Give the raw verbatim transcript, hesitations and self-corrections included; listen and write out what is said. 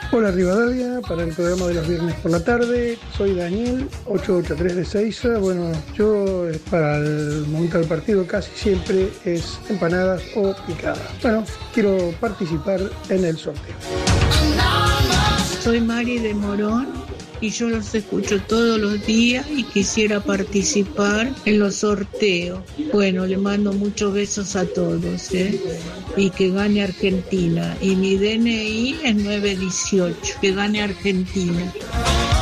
Hola Rivadavia, para el programa de los viernes por la tarde, soy Daniel, ochocientos ochenta y tres de Seiza. Bueno, yo eh, para el momento del partido casi siempre es empanadas o picadas. Bueno, quiero participar en el sorteo. Soy Mari de Morón y yo los escucho todos los días y quisiera participar en los sorteos. Bueno, le mando muchos besos a todos, ¿eh? Y que gane Argentina. Y mi D N I es nueve dieciocho, que gane Argentina.